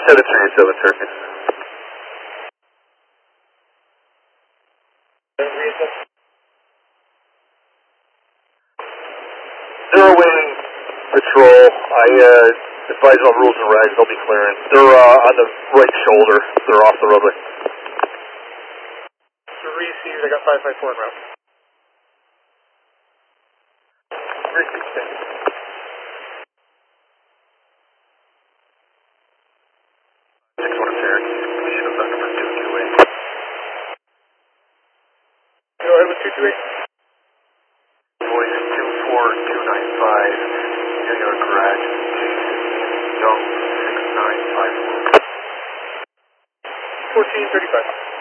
7387 Turkey. They're awaiting patrol. I advise on rules and regs. They'll be clearing. They're on the right shoulder. They're off the roadway. Received. I got 554 en route. Received. Thank you. Cherokee, completion of that number 228. Go ahead with 228. Voice 24295, Union Garage, Jason Young 6954. 1435.